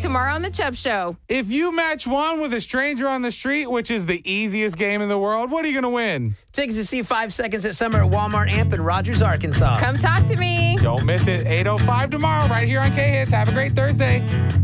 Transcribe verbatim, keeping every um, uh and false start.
tomorrow on The Chubb Show. If you match one with a stranger on the street, which is the easiest game in the world, what are you going to win? Tickets to see Five Seconds at Summer at Walmart Amp in Rogers, Arkansas. Come talk to me. Don't miss it. eight oh five tomorrow right here on K-Hits. Have a great Thursday.